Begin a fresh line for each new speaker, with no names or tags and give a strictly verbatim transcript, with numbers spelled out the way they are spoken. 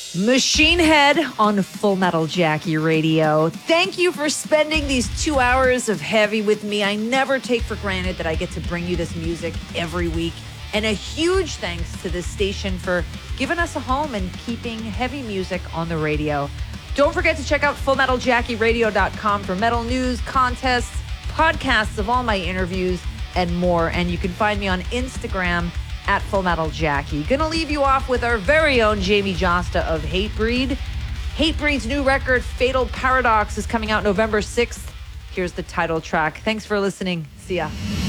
Machine Head on Full Metal Jackie Radio. Thank you for spending these two hours of heavy with me. I never take for granted that I get to bring you this music every week. And a huge thanks to this station for giving us a home and keeping heavy music on the radio. Don't forget to check out full metal jackie radio dot com for metal news, contests, podcasts of all my interviews, and more. And you can find me on Instagram at Full Metal Jackie. Gonna leave you off with our very own Jamie Josta of Hatebreed. Hatebreed's new record, Fatal Paradox, is coming out November sixth. Here's the title track. Thanks for listening. See ya.